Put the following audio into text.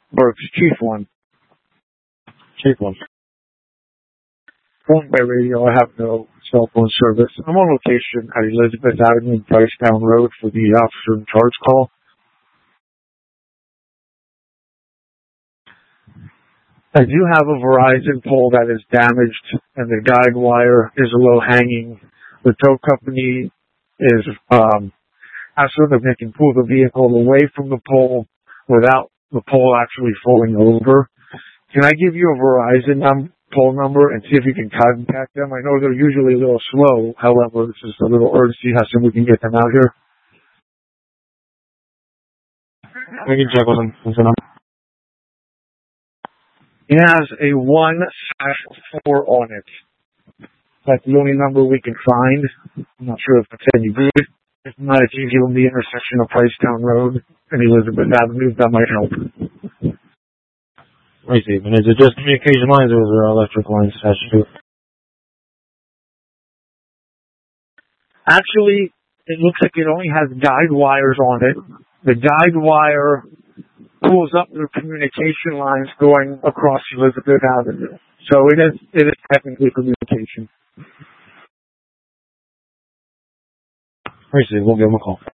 Burke's Chief One. Chief One. Phone by radio. I have no cell phone service. I'm on location at Elizabeth Avenue and Pricetown Road for the officer in charge call. I do have a Verizon pole that is damaged and the guide wire is low hanging. The tow company is asking if they can pull the vehicle away from the pole without the pole actually falling over. Can I give you a Verizon pole number and see if you can contact them? I know they're usually a little slow. However, this is a little urgency. How soon we can get them out here? We can check with them. What's the number? It has a 1/4 on it. That's the only number we can find. I'm not sure if it's any good. If not, if you give them the intersection of Pricetown Road and Elizabeth Avenue, that might help. I see. And is it just communication lines or is there electric lines attached to it? Actually, it looks like it only has guide wires on it. The guide wire pulls up the communication lines going across Elizabeth Avenue. So it is technically communication. I see. We'll give them a call.